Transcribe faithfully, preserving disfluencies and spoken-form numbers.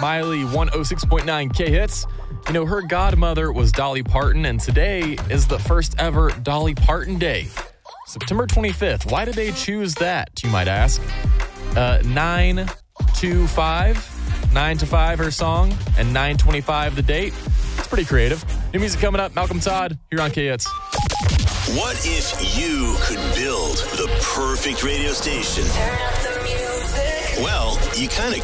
Miley, one oh six point nine K-Hits. You know, her godmother was Dolly Parton, and today is the first ever Dolly Parton Day. September twenty-fifth. Why did they choose that, you might ask? Uh, nine to five. nine to five, her song, and nine twenty-five, the date. It's pretty creative. New music coming up. Malcolm Todd here on K-Hits. What if you could build the perfect radio station? Turn up the music. Well, you kind of